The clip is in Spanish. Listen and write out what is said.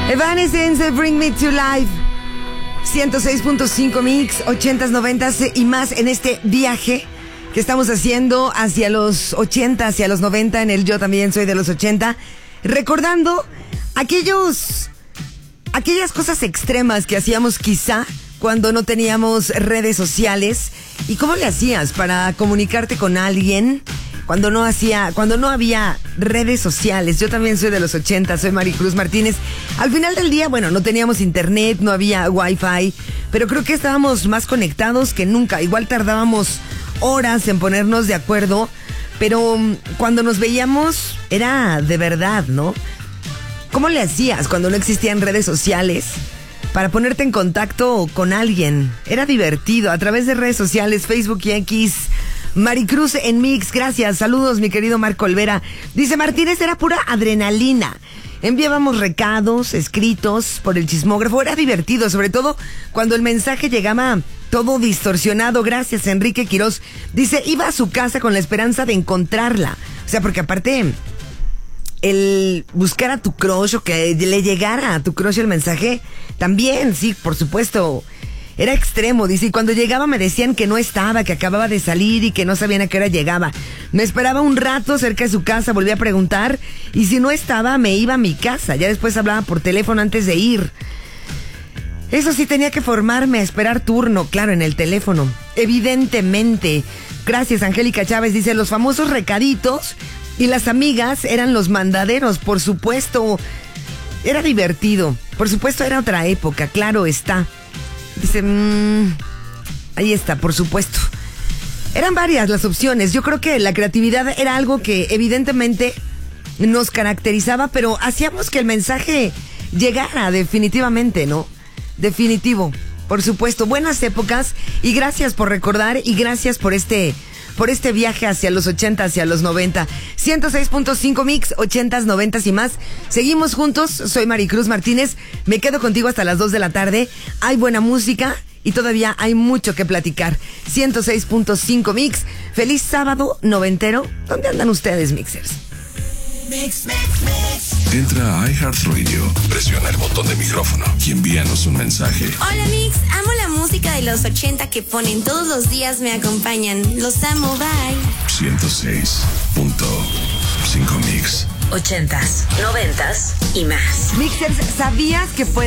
Evanescence, Bring Me to Life. 106.5 Mix, 80s, 90s y más en este viaje que estamos haciendo hacia los 80, hacia los 90. En el Yo También Soy de los 80. Recordando aquellas cosas extremas que hacíamos quizá cuando no teníamos redes sociales. ¿Y cómo le hacías para comunicarte con alguien cuando no había redes sociales? Yo también soy de los 80, soy Maricruz Martínez. Al final del día, bueno, no teníamos internet, no había wifi, pero creo que estábamos más conectados que nunca. Igual tardábamos horas en ponernos de acuerdo, pero cuando nos veíamos era de verdad, ¿no? ¿Cómo le hacías cuando no existían redes sociales para ponerte en contacto con alguien? Era divertido, a través de redes sociales, Facebook y X. Maricruz en Mix, gracias. Saludos, mi querido Marco Olvera. Dice Martínez, era pura adrenalina. Enviábamos recados, escritos por el chismógrafo. Era divertido, sobre todo cuando el mensaje llegaba todo distorsionado. Gracias, Enrique Quiroz. Dice, iba a su casa con la esperanza de encontrarla. O sea, porque aparte, el buscar a tu crush o que le llegara a tu crush el mensaje, también, sí, por supuesto. Era extremo, dice, y cuando llegaba me decían que no estaba, que acababa de salir y que no sabían a qué hora llegaba. Me esperaba un rato cerca de su casa, volví a preguntar, y si no estaba, me iba a mi casa. Ya después hablaba por teléfono antes de ir. Eso sí, tenía que formarme a esperar turno, claro, en el teléfono. Evidentemente. Gracias, Angélica Chávez, dice, los famosos recaditos y las amigas eran los mandaderos, por supuesto. Era divertido, por supuesto era otra época, claro está. Dice, ahí está, por supuesto. Eran varias las opciones. Yo creo que la creatividad era algo que evidentemente nos caracterizaba, pero hacíamos que el mensaje llegara definitivamente, ¿no? Definitivo, por supuesto. Buenas épocas y gracias por recordar y gracias por este viaje hacia los 80, hacia los 90. 106.5 Mix, 80s, 90s y más. Seguimos juntos, soy Maricruz Martínez. Me quedo contigo hasta las 2 de la tarde. Hay buena música y todavía hay mucho que platicar. 106.5 Mix. Feliz sábado noventero. ¿Dónde andan ustedes, mixers? Mix. Entra a iHeartRadio, presiona el botón de micrófono y envíanos un mensaje. Hola Mix, amo la música de los 80 que ponen todos los días, me acompañan. Los amo, bye. 106.5 Mix. 80s, 90s y más. Mixers, ¿sabías que